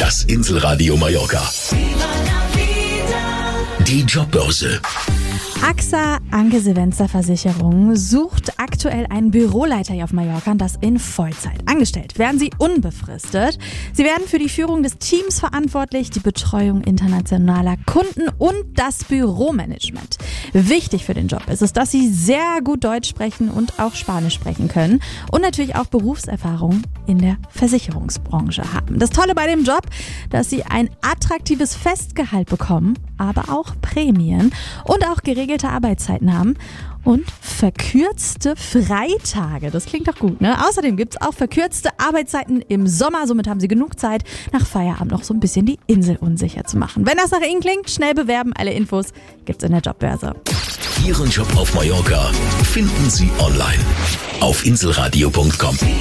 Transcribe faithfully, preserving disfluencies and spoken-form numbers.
Das Inselradio Mallorca. Die Jobbörse. AXA Anke Silvester Versicherung sucht aktuell einen Büroleiter hier auf Mallorca und das in Vollzeit. Angestellt werden sie unbefristet. Sie werden für die Führung des Teams verantwortlich, die Betreuung internationaler Kunden und das Büromanagement. Wichtig für den Job ist es, dass sie sehr gut Deutsch sprechen und auch Spanisch sprechen können und natürlich auch Berufserfahrung in der Versicherungsbranche haben. Das Tolle bei dem Job, dass sie ein attraktives Festgehalt bekommen, aber auch Prämien und auch geregelte Arbeitszeiten haben und verkürzte Freitage. Das klingt doch gut, ne? Außerdem gibt es auch verkürzte Arbeitszeiten im Sommer. Somit haben sie genug Zeit, nach Feierabend noch so ein bisschen die Insel unsicher zu machen. Wenn das nach Ihnen klingt, schnell bewerben. Alle Infos gibt's in der Jobbörse. Ihren Job auf Mallorca finden Sie online auf inselradio punkt com.